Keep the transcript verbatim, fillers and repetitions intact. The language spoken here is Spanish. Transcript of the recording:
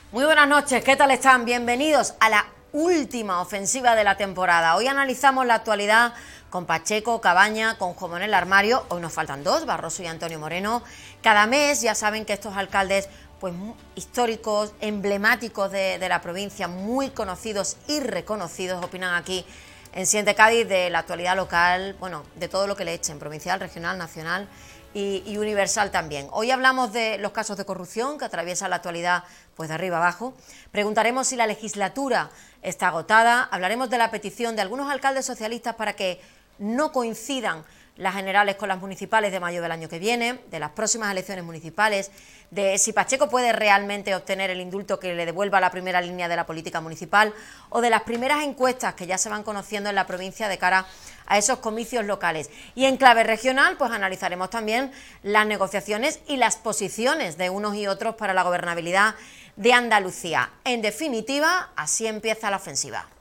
Muy buenas noches, ¿qué tal están? Bienvenidos a la última ofensiva de la temporada. Hoy analizamos la actualidad con Pacheco, Cabaña, con Como en el armario. Hoy nos faltan dos, Barroso y Antonio Moreno. Cada mes ya saben que estos alcaldes pues históricos, emblemáticos de, de la provincia, muy conocidos y reconocidos, opinan aquí en Siente Cádiz de la actualidad local, bueno, de todo lo que le echen, provincial, regional, nacional y, y universal también. Hoy hablamos de los casos de corrupción que atraviesan la actualidad pues de arriba abajo. Preguntaremos si la legislatura está agotada, hablaremos de la petición de algunos alcaldes socialistas para que no coincidan las generales con las municipales de mayo del año que viene, de las próximas elecciones municipales, de si Pacheco puede realmente obtener el indulto que le devuelva la primera línea de la política municipal, o de las primeras encuestas que ya se van conociendo en la provincia de cara a esos comicios locales. Y en clave regional, pues analizaremos también las negociaciones y las posiciones de unos y otros para la gobernabilidad de Andalucía. En definitiva, así empieza la ofensiva.